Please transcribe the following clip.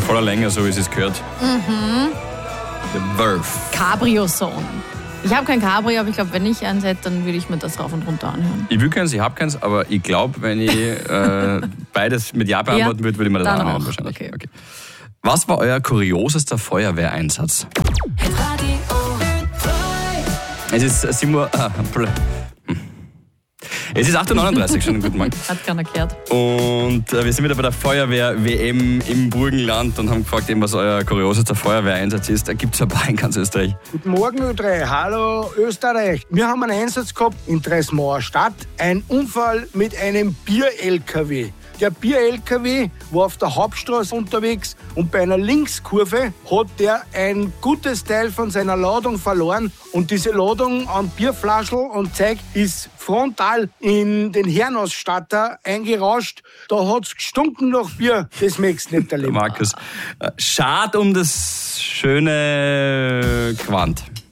voller Länge, so wie es gehört. Der Wurf. Cabrio-Song. Ich habe kein Cabrio, aber ich glaube, wenn ich eins hätte, dann würde ich mir das rauf und runter anhören. Ich will keins, ich habe keins, aber ich glaube, wenn ich beides mit Ja beantworten würde, würde ich mir das dann anhören auch. wahrscheinlich. Okay. Was war euer kuriosester Feuerwehreinsatz? Es ist 7 Uhr. Es ist 8.39 Uhr, schon guten Morgen. Hat keiner gehört. Und wir sind wieder bei der Feuerwehr-WM im Burgenland und haben gefragt, was euer kuriosester Feuerwehreinsatz ist. Da gibt es ein paar in ganz Österreich. Guten Morgen, Ö3. Hallo, Österreich. Wir haben einen Einsatz gehabt in Treismauer Stadt. Ein Unfall mit einem Bier-LKW. Der Bier-LKW war auf der Hauptstraße unterwegs und bei einer Linkskurve hat der ein gutes Teil von seiner Ladung verloren und diese Ladung an Bierflaschel und Zeug ist frontal in den Herrenausstatter eingerauscht. Da hat's gestunken nach Bier. Das möchtest du nicht erleben. Markus, schade um das schöne Quant.